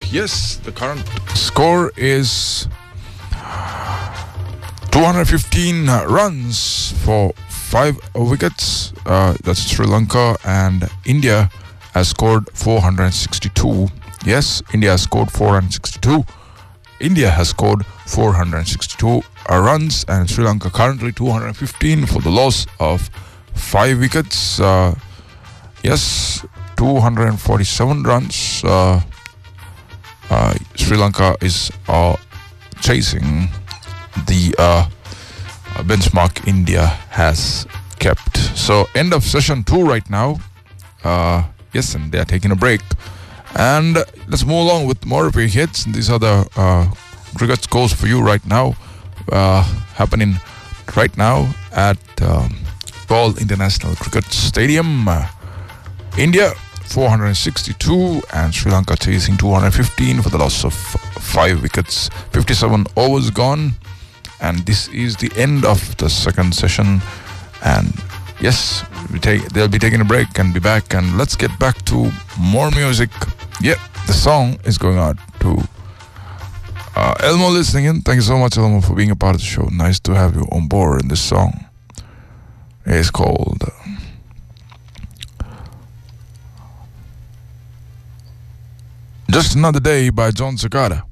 Yes, the current score is 215 runs for 5 wickets. That's Sri Lanka, and India has scored 462. Yes, India has scored 462. India has scored 462 runs, and Sri Lanka currently 215 for the loss of 5 wickets. Yes, 247 runs. Sri Lanka is chasing the benchmark India has kept. So end of session 2 right now. Yes, and they are taking a break. And let's move along with more of your hits. These are the cricket scores for you right now, happening right now at Paul International Cricket Stadium. India 462 and Sri Lanka chasing 215 for the loss of 5 wickets. 57 overs gone, and this is the end of the second session. And yes, they'll be taking a break and be back, and let's get back to more music. Yeah, the song is going out to Elmo listening in. Thank you so much, Elmo, for being a part of the show. Nice to have you on board. And this song is called Just Another Day by John Cicada.